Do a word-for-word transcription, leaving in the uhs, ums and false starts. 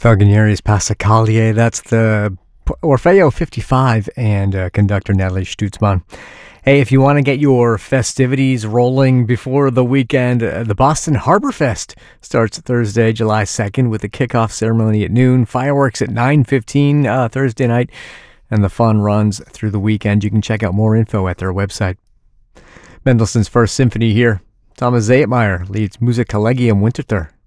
Falconieri's Passacaglia, that's the Orfeo fifty-five and uh, conductor Natalie Stutzman. Hey, if you want to get your festivities rolling before the weekend, uh, the Boston Harbor Fest starts Thursday, July second with a kickoff ceremony at noon, fireworks at nine fifteen uh, Thursday night, and the fun runs through the weekend. You can check out more info at their website. Mendelssohn's First Symphony here. Thomas Zaytmeyer leads Musikkollegium Winterthur.